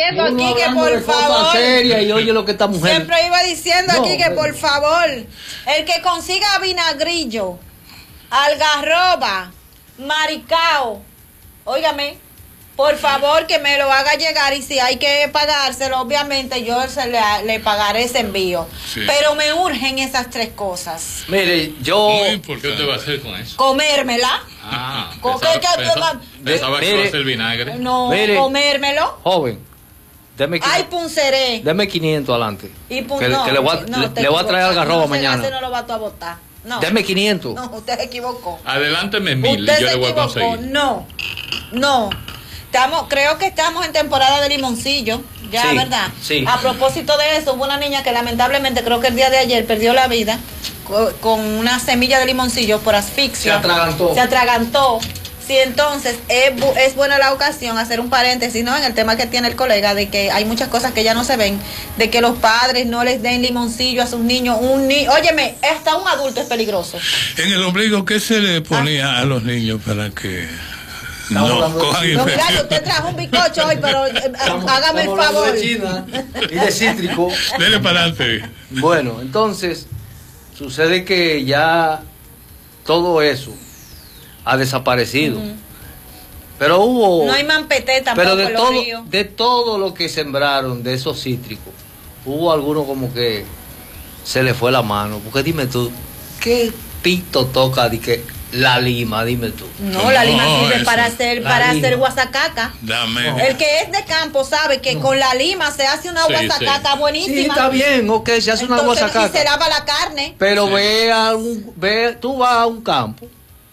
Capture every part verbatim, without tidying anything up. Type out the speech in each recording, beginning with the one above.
diciendo Uno aquí que hablando por de cosas favor. serias y oye lo que esta mujer. Siempre iba diciendo No, aquí que pero- por favor, el que consiga vinagrillo, algarroba, maricao, óigame, por favor que me lo haga llegar y si hay que pagárselo, obviamente yo se le, le pagaré ese envío. Sí. Pero me urgen esas tres cosas. Mire, yo. Muy ¿Qué importante. usted va a hacer con eso? Comérmela. Ah, ¿Con pensaba, qué- qué- pensaba- pensaba que Mire. iba a ser vinagre. No, Mire. comérmelo. Joven, deme, Ay, quinientos, punceré. deme quinientos adelante. Y pun- que, no, que le voy a, no, le, te le voy a traer equivocas. algarroba No, ese mañana. gase no lo va tú a botar. No. Deme quinientos. No, usted se equivocó. Adelánteme mil y Usted yo se le voy a equivocó. conseguir. No, no. Estamos, creo que estamos en temporada de limoncillo, ya, Sí, ¿verdad? sí. A propósito de eso, hubo una niña que lamentablemente, creo que el día de ayer, perdió la vida co- con una semilla de limoncillo por asfixia. Se atragantó. Se atragantó. Sí, entonces es, bu- es buena la ocasión hacer un paréntesis, ¿no? En el tema que tiene el colega, de que hay muchas cosas que ya no se ven, de que los padres no les den limoncillo a sus niños. Un ni Óyeme, hasta un adulto es peligroso. En el ombligo, ¿qué se le ponía a los niños para que Estamos no hablando de cojan China. No, mira, que infección? usted trajo un bizcocho hoy, pero eh, Estamos- hágame el estamos hablando favor. de China y de cítrico. Dele para adelante. Bueno, entonces, sucede que ya todo eso ha desaparecido. Ujú. Pero hubo. No hay mampeté tampoco pero de en los todo, ríos. de todo lo que sembraron de esos cítricos, hubo algunos como que se le fue la mano. Porque dime tú, ¿qué pito toca de que la lima? Dime tú. No, la lima No, sirve eso. para hacer, La para lima. hacer guasacaca. Dame. El que es de campo sabe que con la lima se hace una Sí, guasacaca sí. buenísima. Sí, está bien, ok, se hace una Entonces, guasacaca. y se lava la carne. Pero Sí. ve a un, ve, tú vas a un campo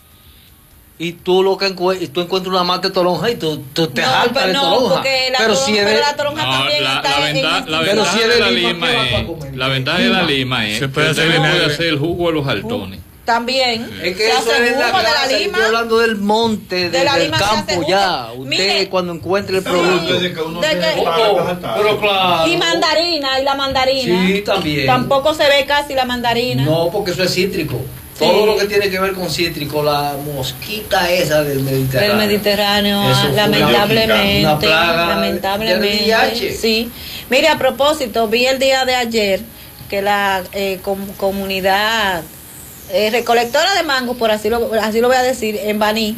y tú lo que encuentras, tú encuentras una mata de toronja y tú, tú te No, hartas pero de no, toronja. porque la pero toronja- si es pero de, la toronja No, también la, está la en ventaja, este- la Pero ventaja si es de de la lima, lima ¿qué vas es, a comer? la ventaja de la lima es Se que puede usted hacer le puede vinagre. hacer el jugo de los haltones. También. es que se eso hace es la jugo de la casa, yo lima. estoy hablando del monte, de- De la del lima se hace campo jugo. ya. Usted Mire. cuando encuentre el Sí. producto. De que uno De tiene que- que pagar las altas. Pero claro. Y mandarina, y la mandarina. Sí, también. Tampoco se ve casi la mandarina. No, porque eso es cítrico. Sí. Todo lo que tiene que ver con cítrico, la mosquita esa del Mediterráneo. Del Mediterráneo, Eso ah, fue lamentablemente, una plaga lamentablemente, del V I H. sí. Mire, a propósito, vi el día de ayer que la eh, com- comunidad eh, recolectora de mango, por así lo, así lo voy a decir, en Baní,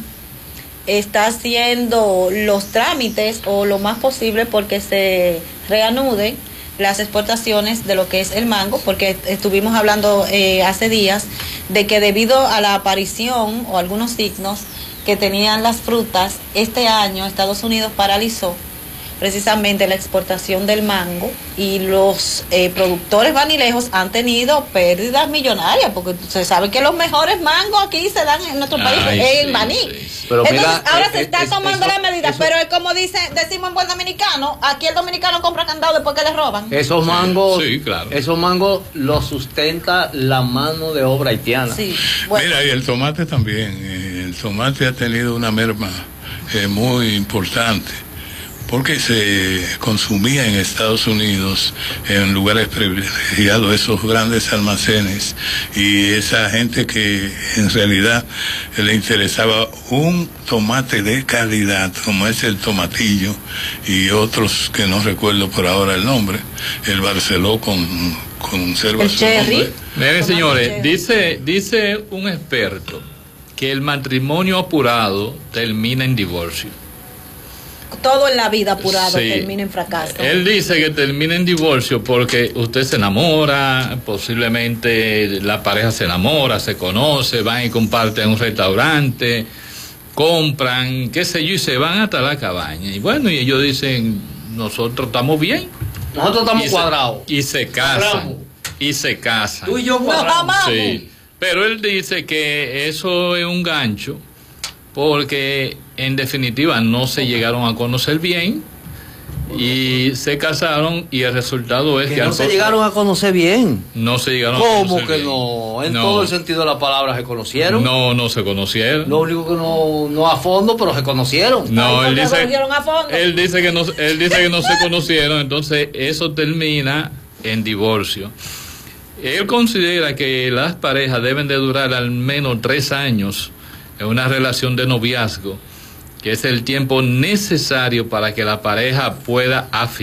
está haciendo los trámites o lo más posible porque se reanuden las exportaciones de lo que es el mango, porque estuvimos hablando eh, hace días de que debido a la aparición o algunos signos que tenían las frutas, este año Estados Unidos paralizó precisamente la exportación del mango y los eh, productores vanilejos han tenido pérdidas millonarias porque se sabe que los mejores mangos aquí se dan en nuestro país, Ay, en sí, Baní. sí, sí. Pero Entonces mira, ahora eh, se eh, está es- tomando eso- las medidas, eso- pero es como dice, decimos en buen dominicano, aquí el dominicano compra candado después que le roban. Esos mangos, sí, claro. esos mangos los sustenta la mano de obra haitiana. Sí, bueno. Mira, y el tomate también. eh, El tomate ha tenido una merma eh, muy importante porque se consumía en Estados Unidos en lugares privilegiados, esos grandes almacenes, y esa gente que en realidad le interesaba un tomate de calidad, como es el tomatillo y otros que no recuerdo por ahora el nombre, el Barceló con, conserva El su cherry. nombre. Miren, Tomate señores, cherry. dice, dice un experto que el matrimonio apurado termina en divorcio. Todo en la vida apurado Sí. termina en fracaso. Él dice que termina en divorcio porque usted se enamora, posiblemente la pareja se enamora, se conoce, van y comparten un restaurante, compran, qué sé yo, y se van hasta la cabaña. Y bueno, y ellos dicen, nosotros estamos bien. Nosotros estamos Y se- cuadrados. Y se casan. Cuadramos. Y se casan. Tú y yo No, cuadramos. jamás. Sí, pero él dice que eso es un gancho porque en definitiva no se llegaron a conocer bien y se casaron y el resultado es que, Que no al se poco- llegaron a conocer bien. no se llegaron a ¿Cómo conocer que bien. no? En todo el sentido de la palabra se conocieron. No, no se conocieron. Lo único que no, no a fondo, pero se conocieron. No, Ay, él porque dice, conocieron a fondo. él dice que no, él dice que no se conocieron, entonces eso termina en divorcio. Él considera que las parejas deben de durar al menos tres años en una relación de noviazgo, que es el tiempo necesario para que la pareja pueda afianzarse.